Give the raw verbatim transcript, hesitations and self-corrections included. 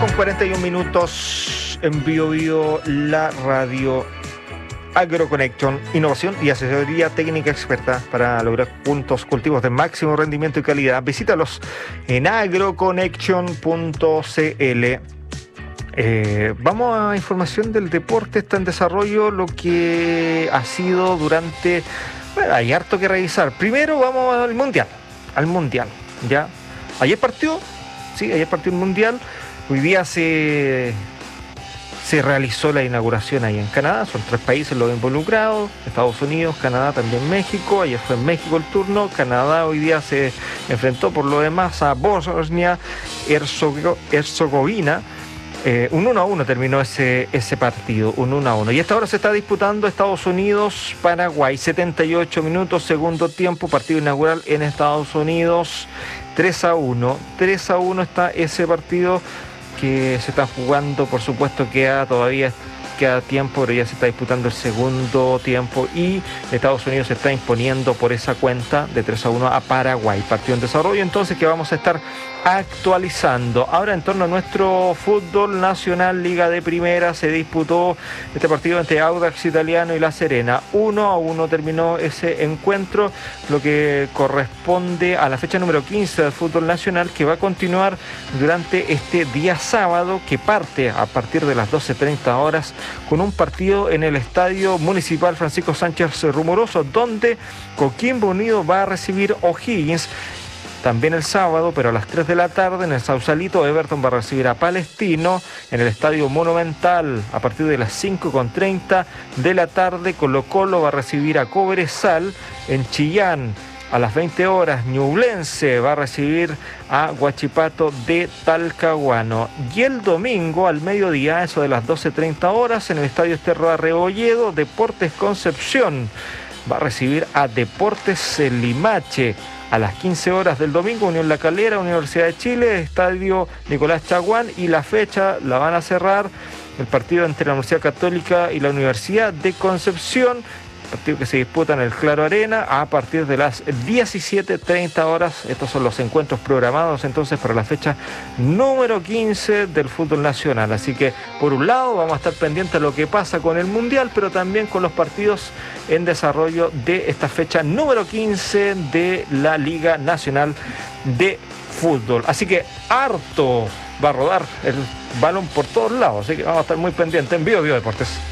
Con cuarenta y un minutos en Bio Bio, la radio AgroConnection, innovación y asesoría técnica experta para lograr puntos cultivos de máximo rendimiento y calidad. Visítalos en agroconnection punto c l. Eh, vamos a información del deporte. Está en desarrollo lo que ha sido durante... Bueno, hay harto que revisar. Primero vamos al Mundial. Al Mundial, ¿ya? Ayer partió, sí, ayer partió el Mundial. Hoy día se, se realizó la inauguración ahí en Canadá. Son tres países los involucrados: Estados Unidos, Canadá, también México. Ayer fue en México el turno. Canadá hoy día se enfrentó por lo demás a Bosnia Herzegovina. Eh, un uno a uno terminó ese, ese partido, un uno a uno. Y hasta ahora se está disputando Estados Unidos-Paraguay, setenta y ocho minutos, segundo tiempo, partido inaugural en Estados Unidos, tres a uno. tres a uno está ese partido que se está jugando. Por supuesto queda todavía queda tiempo, pero ya se está disputando el segundo tiempo y Estados Unidos se está imponiendo por esa cuenta de tres a uno a Paraguay. Partido en desarrollo entonces que vamos a estar actualizando. Ahora, en torno a nuestro fútbol nacional, Liga de Primera, se disputó este partido entre Audax Italiano y La Serena. uno a uno terminó ese encuentro, lo que corresponde a la fecha número quince del fútbol nacional, que va a continuar durante este día sábado, que parte a partir de las doce treinta horas con un partido en el Estadio Municipal Francisco Sánchez Rumoroso, donde Coquimbo Unido va a recibir O'Higgins. También el sábado, pero a las tres de la tarde, en el Sausalito, Everton va a recibir a Palestino. En el Estadio Monumental, a partir de las cinco con treinta de la tarde, Colo Colo va a recibir a Cobresal. En Chillán, a las veinte horas, Ñublense va a recibir a Huachipato de Talcahuano. Y el domingo, al mediodía, eso de las doce treinta horas, en el Estadio Esterro Rebolledo, Deportes Concepción va a recibir a Deportes Limache. A las quince horas del domingo, Unión La Calera, Universidad de Chile, Estadio Nicolás Chaguán, y la fecha la van a cerrar el partido entre la Universidad Católica y la Universidad de Concepción, partido que se disputa en el Claro Arena a partir de las diecisiete treinta horas. Estos son los encuentros programados entonces para la fecha número quince del fútbol nacional. Así que por un lado vamos a estar pendientes de lo que pasa con el Mundial, pero también con los partidos en desarrollo de esta fecha número quince de la Liga Nacional de Fútbol. Así que harto va a rodar el balón por todos lados, así que vamos a estar muy pendientes en Bio Bio Deportes.